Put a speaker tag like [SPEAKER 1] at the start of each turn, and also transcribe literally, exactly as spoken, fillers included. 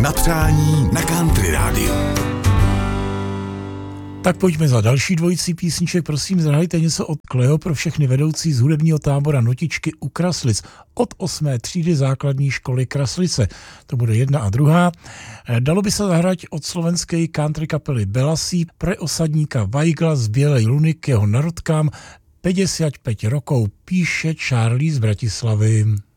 [SPEAKER 1] Na přání na Country rádiu.
[SPEAKER 2] Tak pojďme za další dvojicí písniček. Prosím, zahrajte něco od Cleo pro všechny vedoucí z hudebního tábora Notičky u Kraslic od osmé třídy základní školy Kraslice. To bude jedna a druhá. Dalo by se zahrát od slovenské country kapely Belasí pre osadníka Weigla z Bielej Luny k jeho narodkám päťdesiatpäť rokov, píše Charlie z Bratislavy.